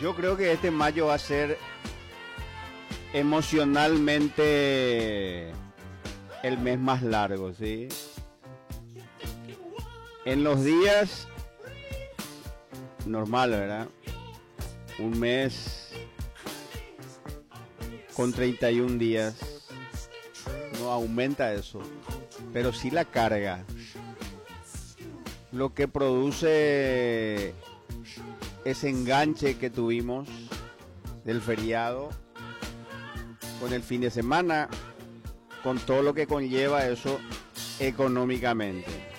Yo creo que este mayo va a ser emocionalmente el mes más largo, ¿sí? En los días normal, ¿verdad? Un mes con 31 días no aumenta eso, pero sí la carga, lo que produce ese enganche que tuvimos del feriado con el fin de semana, con todo lo que conlleva eso económicamente.